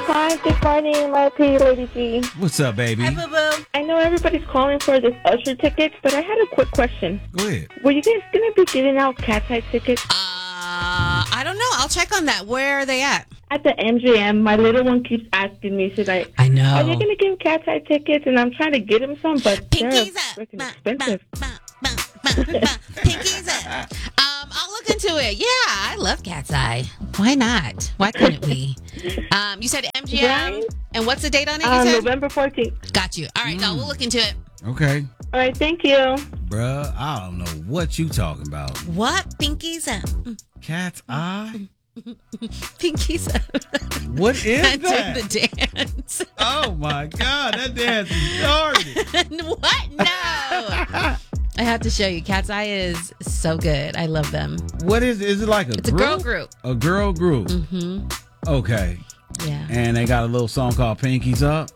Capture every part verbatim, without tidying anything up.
Hi, good morning, my pretty Lady G. What's up, baby? Hi, boo-boo. I know everybody's calling for this Usher tickets, but I had a quick question. Go ahead. Were you guys going to be giving out Cat's Eye tickets? Uh, I don't know. I'll check on that. Where are they at? At the M G M, my little one keeps asking me, should I... I know. Are you going to give Cat's Eye tickets? And I'm trying to get him some, but they're Pinkies up. freaking Ba, expensive. ba, ba, ba, ba, ba. Pinkies up. Um, I'll look into it. Yeah, I love Cat's Eye. Why not? Why couldn't we? Um, you said M G M, Right? and what's the date on it? You Uh, said? November fourteenth. Got you. All right, no, we'll look into it. Okay. All right, thank you. Bruh, I don't know what you talking about. What? Pinkies up. Mm, Cat's eye? Pinkies up. What is I that? did the dance. Oh, my God. That dance is started. What? No. I have to show you. Cat's Eye is so good. I love them. What is Is it like a It's group? a girl group. A girl group. Mm-hmm. Okay. Yeah. And they got a little song called Pinkies Up.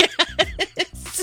Yes.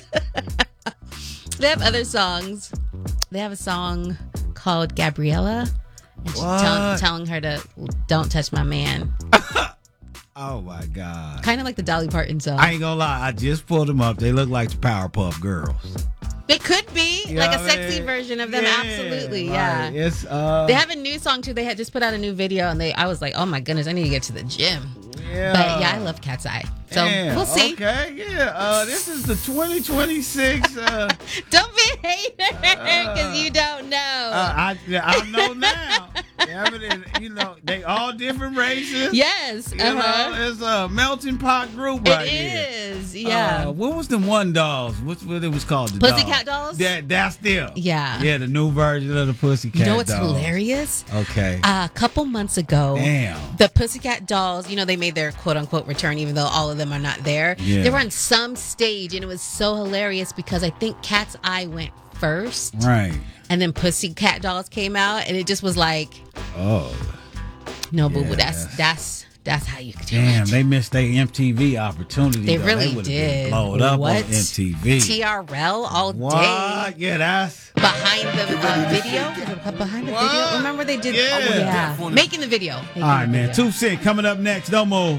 They have other songs. They have a song called Gabriella. And she's tell, What? telling her to don't touch my man. Oh, my God. Kind of like the Dolly Parton song. I ain't gonna lie. I just pulled them up. They look like the Powerpuff Girls. It could be You like know a what I sexy mean? version of them. Yeah, Absolutely. like, Yeah. It's, uh, They have a new song too. They had just put out a new video and they I was like, oh my goodness, I need to get to the gym. yeah. But yeah, I love Cat's Eye. So Damn, we'll see. Okay, yeah. Uh, this is the twenty twenty-six. Uh, Don't be a hater because you don't know. uh, I I know now. Yeah, but it- you know, they all different races. yes. You Uh-huh. know, it's a melting pot group It right here. is. Yeah. Uh, what was the one dolls? What's what it was called? The Pussycat doll? Dolls? That that's them. Yeah. Yeah, the new version of the Pussycat. You know what's Dolls. hilarious? Okay. Uh, a couple months ago, Damn. the Pussycat Dolls, you know, they made their quote unquote return, even though all of them are not there. Yeah. They were on some stage, and it was so hilarious because I think Cat's Eye went first, Right. and then Pussycat Dolls came out, and it just was like, Oh. no, boo Yeah, boo, that's that's- that's that's how you do Damn, it. they missed their M T V opportunity. They though. really they would've did. Been blowed up What? on M T V. T R L all day What? Yeah, that's. behind the uh, video. Behind the What? video. Remember they did? Yeah. Oh, yeah. Making the video. Making All right, the man. video. Two Cent coming up next. Don't move.